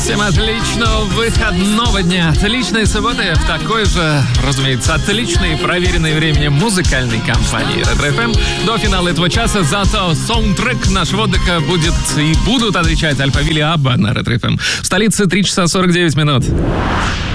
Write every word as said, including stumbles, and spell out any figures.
Всем отличного выходного дня, отличной субботы в такой же, разумеется, отличной, проверенной временем музыкальной компании Ретро эф эм. До финала этого часа зато саундтрек нашего отдыха будет и будут отвечать Альфавиль и Абба на Ретро эф эм. В столице три часа сорок девять минут.